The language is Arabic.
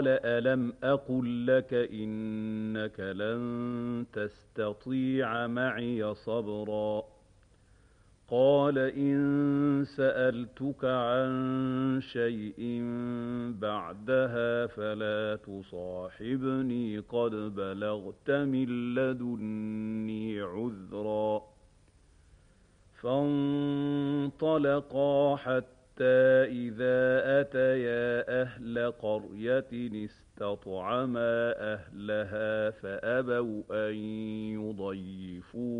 قَالَ أَلَمْ أَقُل لَّكَ إِنَّكَ لَن تَسْتَطِيعَ مَعِيَ صَبْرًا قَالَ إِن سَأَلْتُكَ عَن شَيْءٍ بَعْدَهَا فَلَا تُصَاحِبْنِي قَدْ بَلَغْتَ مِن لَّدُنِّي عُذْرًا فَانطَلَقَا حَتَّىٰ إِذَا أَتَيَا أَهْلَ قَرْيَةٍ اسْتَطْعَمَا أَهْلَهَا فَأَبَوْا أَن يُضَيِّفُوهُمَا